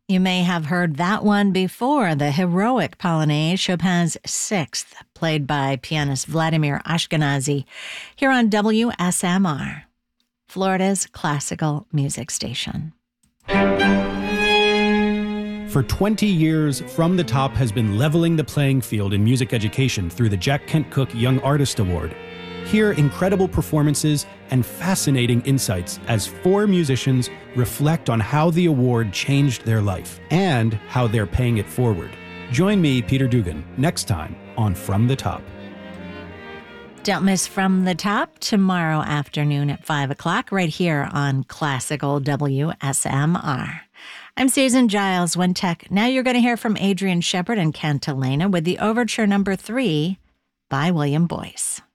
You may have heard that one before, the heroic Polonaise, Chopin's Sixth, played by pianist Vladimir Ashkenazy, here on WSMR, Florida's classical music station. For 20 years, From the Top has been leveling the playing field in music education through the Jack Kent Cooke Young Artist Award. Hear incredible performances and fascinating insights as 4 musicians reflect on how the award changed their life and how they're paying it forward. Join me, Peter Dugan, next time on From the Top. Don't miss From the Top tomorrow afternoon at 5 o'clock right here on Classical WSMR. I'm Susan Giles, One Tech. Now you're going to hear from Adrian Shepard and Kent Elena with the Overture No. 3 by William Boyce.